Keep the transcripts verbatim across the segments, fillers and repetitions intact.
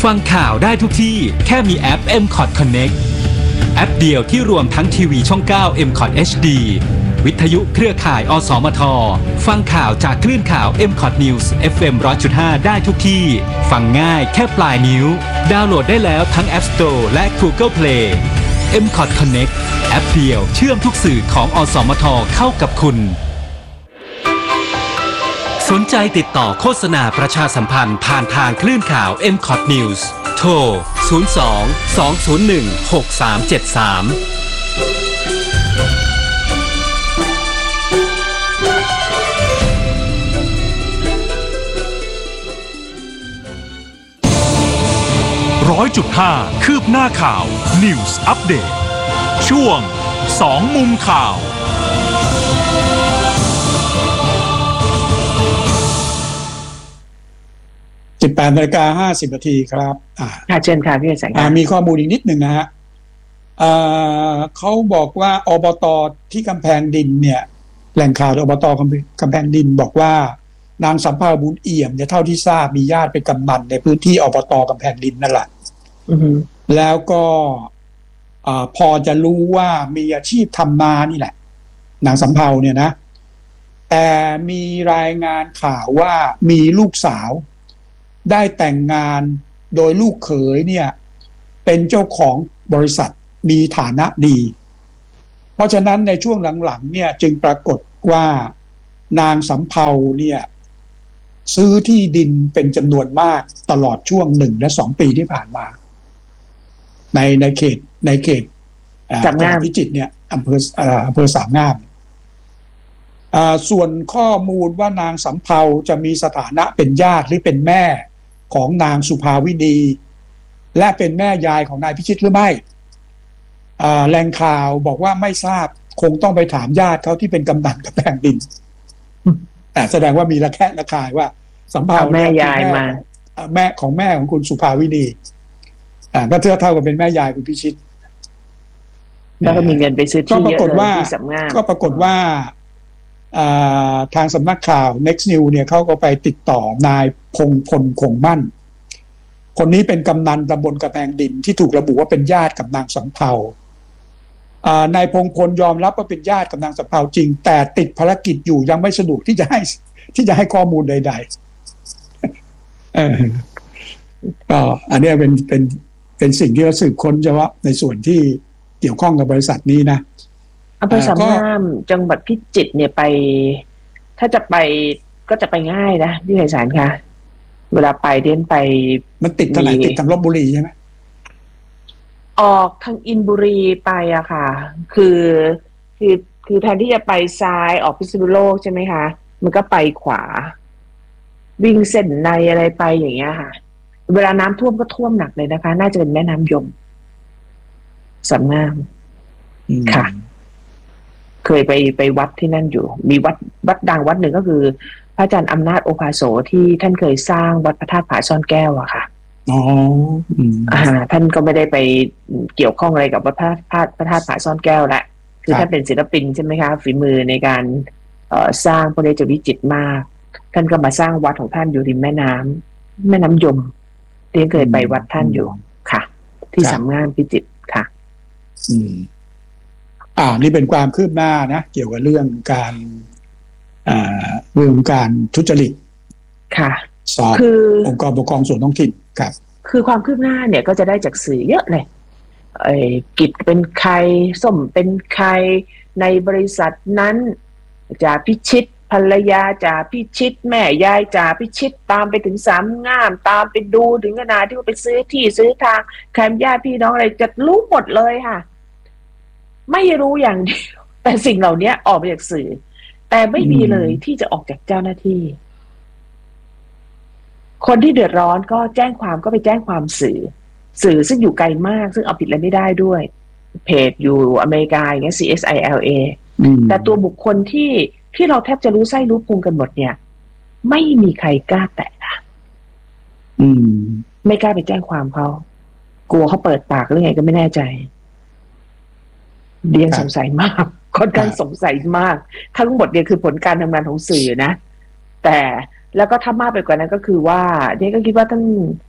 ฟังข่าวได้ทุกที่แค่มีแอป เอ็ม คอท Connect แอปเดียวที่รวมทั้งทีวีช่อง เก้า เอ็ม คอท เอช ดี วิทยุเครือข่าย อสมท ฟังข่าวจากคลื่นข่าว เอ็ม คอท News เอฟ เอ็ม หนึ่งร้อยจุดห้า ได้ทุกที่ ฟังง่ายแค่ปลายนิ้วดาวน์โหลดได้แล้วทั้ง App Store และ Google Play เอ็ม คอท Connect แอปเดียวเชื่อมทุกสื่อของอสมทเข้ากับคุณสนใจติดต่อโฆษณาประชาสัมพันธ์ผ่านทางคลื่นข่าว เอ็ม คอท News โทร ศูนย์ สอง สอง ศูนย์ หนึ่ง หก สาม เจ็ด สามร้อยจุดห้า คืบหน้าข่าว News Update ช่วงสองมุมข่าวสิบแปดนาฬิกาห้าสิบนาทีครับอ่าค่ะเชิญค่ะพี่แสงอ่ามีข้อมูลอีกนิดหนึ่งนะฮะอ่าเขาบอกว่าอบต.ที่กำแพงดินเนี่ยแหล่งข่าวอบต.กำแพงดินบอกว่านางสำเภาบุญเอี่ยมเนี่ยเท่าที่ทราบมีญาติเป็นกำนันในพื้นที่อบต.กำแพงดินนั่นแหละแล้วก็อ่าพอจะรู้ว่ามีอาชีพทำนานี่แหละนางสำเภาเนี่ยนะแต่มีรายงานข่าวว่ามีลูกสาวได้แต่งงานโดยลูกเขยเนี่ยเป็นเจ้าของบริษัทมีฐานะดีเพราะฉะนั้นในช่วงหลังๆเนี่ยจึงปรากฏว่านางสำเภาเนี่ยซื้อที่ดินเป็นจำนวนมากตลอดช่วงหนึ่งและสองปีที่ผ่านมาในในเขตในเขตสามงามพิจิตรเนี่ยอำเภออำเภอสามงามส่วนข้อมูลว่านางสำเภาจะมีสถานะเป็นญาติหรือเป็นแม่ของนางสุภาวินีและเป็นแม่ยายของนายพิชิตหรือไม่แหล่งข่าวบอกว่าไม่ทราบคงต้องไปถามญาติเขาที่เป็นกำนันกำแพงดินแต่แสดงว่ามีระแคะระคายว่าสำเภาแม่ยายมาแม่ของแม่ของคุณสุภาวินีอ่าก็เท่าเท่ากับเป็นแม่ยายคุณพิชิตแล้วก็มีเงินไปซื้อที่เยอะเลยที่สำงามก็ปรากฏว่าทางสำนักข่าว Next News เนี่ยเขาก็ไปติดต่อนายพงพลคงมั่นคนนี้เป็นกำนันตำบลกระแพงดินที่ถูกระบุว่าเป็นญาติกับนางสำเภานายพงพลยอมรับว่าเป็นญาติกับนางสำเภาจริงแต่ติดภารกิจอยู่ยังไม่สะดวกที่จะให้ที่จะให้ข้อมูลใดๆเออก็อันนี้เป็นเป็นเป็นสิ่งที่เราสืบค้นเฉพาะในส่วนที่เกี่ยวข้องกับบริษัทนี้นะอำเภอสามงามจังหวัดพิจิตรเนี่ยไปถ้าจะไปก็จะไปง่ายนะพี่ไพศาลค่ะเวลาไปเดินไปมันติดทางไหนติดทางลพบุรีใช่ไหมออกทางอินบุรีไปอะค่ะคือคือคือแทนที่จะไปซ้ายออกพิษณุโลกใช่ไหมคะมันก็ไปขวาวิ่งเส้นในอะไรไปอย่างเงี้ยค่ะเวลาน้ำท่วมก็ท่วมหนักเลยนะคะน่าจะเป็นแม่น้ำยมสามงามค่ะเคยไปไปวัดที่นั่นอยู่มีวัดวัดดังวัดหนึ่งก็คือพระอาจารย์อำนาจโอภาโสที่ท่านเคยสร้างวัดพระธาตุผาซ่อนแก้วอะค่ะอ๋ออ่าท่านก็ไม่ได้ไปเกี่ยวข้องอะไรกับวัดพระธาตุพระธาตุผาซ่อนแก้วละคือท่านเป็นศิลปินใช่ไหมคะฝีมือในการเอ่อสร้างพระเดชวิจิตรมากท่านก็มาสร้างวัดของท่านอยู่ริมแม่น้ำแม่น้ำยมเรียนเคยไปวัดท่านอยู่ค่ะที่สามงามพิจิตรค่ะอืมอ่านี่เป็นความคืบหน้านะเกี่ยวกับเรื่องการอ่าเรื่องการทุจริตค่ะสอบองค์กรปกครองส่วนท้องถิ่นครับคือความคืบหน้าเนี่ยก็จะได้จากสื่อเยอะเลยไอ้กิจเป็นใครส้มเป็นใครในบริษัทนั้นจ่าพิชิตภรรยาจ่าพิชิตแม่ยายจ่าพิชิตตามไปถึงสามงามตามไปดูถึงขนาดที่ว่าไปซื้อที่ซื้อทางแคมญาติพี่น้องอะไรจะรู้หมดเลยค่ะไม่รู้อย่างเดียวแต่สิ่งเหล่านี้ออกมาจากสื่อแต่ไม่มีเลยที่จะออกจากเจ้าหน้าที่คนที่เดือดร้อนก็แจ้งความก็ไปแจ้งความสื่อสื่อซึ่งอยู่ไกลมากซึ่งเอาผิดอะไรไม่ได้ด้วยเพจอยู่อเมริกาอย่างเงี้ย ซี เอส ไอ แอล เอ แต่ตัวบุคคลที่ที่เราแทบจะรู้ไส้รู้พุงกันหมดเนี่ยไม่มีใครกล้าแตะนะอืมไม่กล้าไปแจ้งความเขากลัวเขาเปิดปากหรือไงก็ไม่แน่ใจเรียนสงสัยมากค่อนข้างสงสัยมากทั้งหมดเนี่ยคือผลการทำงานของสื่อนะแต่แล้วก็ถ้ามากไปกว่านั้นก็คือว่าเนี่ยก็คิดว่าท่าน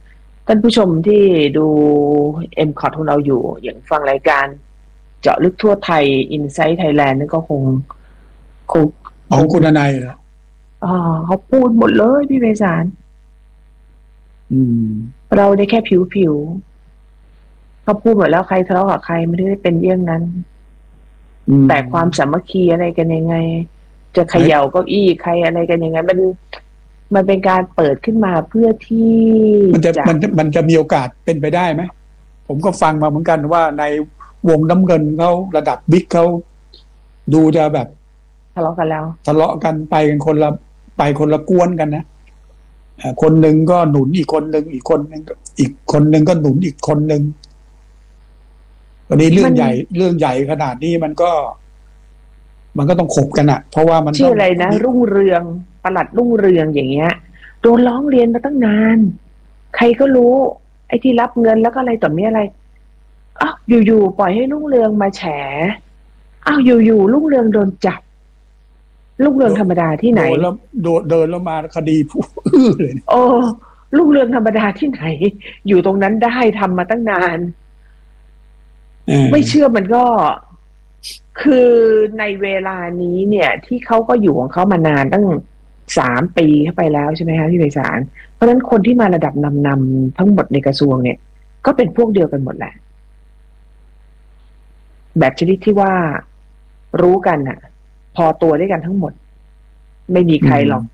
ท่านผู้ชมที่ดู เอ็ม คอท ของเราอยู่ อย่างฟังรายการเจาะลึกทั่วไทย Insight Thailand นั่นก็คงคงของคุณนายเหรออ่าเขาพูดหมดเลยพี่ไพศาลอืมเราได้แค่ผิวๆเขาพูดหมดแล้วใครทะเลาะกับใครไม่ได้เป็นเรื่องนั้นอืมแต่ความสามัคคีอะไรกันยังไง จะเขย่าเก้าอี้ใครอะไรกันยังไง มันมันเป็นการเปิดขึ้นมาเพื่อที่มันจะจะมันจะมันจะมีโอกาสเป็นไปได้ไหมผมก็ฟังมาเหมือนกันว่าในวงน้ำเงินเขาระดับบิ๊กเขาดูจะแบบทะเลาะกันแล้วทะเลาะกันไปกันคนละไปคนละกวนกันนะอ่าคนหนึ่งก็หนุนอีกคนหนึ่งอีกคนหนึ่งก็อีกคนหนึ่งก็หนุนอีกคนหนึ่งวันนี้เรื่อมังนใหญ่เรื่องใหญ่ขนาดนี้มันก็ มันก็ต้องขบกันอะเพราะว่ามันชื่ต้อง อะไรนะ รุ่งเรืองประหลัดรุ่งเรืองอย่างเงี้ยโดนร้องเรียนมาตั้งนาน ใครก็รู้ ไอ้ที่รับเงินแล้วก็อะไรต่อมีอะไรอ้าวอยู่ๆปล่อยให้รุ่งเรืองมาแฉอ้าวอยู่ๆรุ่งเรืองโดนจับรุ่งเรืองธรรมดาที่ไหนโดนแล้วโดนเดินแล้วมาคดีผู้อื้อเลยเนี่ยโอ้รุ่งเรืองธรรมดาที่ไหน อยู่ตรงนั้นได้ทำมาตั้งนานเออไม่เชื่อมันก็ คือในเวลานี้เนี่ย ที่เขาก็อยู่ของเขามานานตั้งสามปีเข้าไปแล้วใช่ไหมคะพี่ไพศาลเพราะฉะนั้นคนที่มาระดับนำนำทั้งหมดในกระทรวงเนี่ย ก็เป็นพวกเดียวกันหมดแหละ แบบชนิดที่ว่ารู้กันน่ะ พอตัวด้วยกันทั้งหมด ไม่มีใครหรอก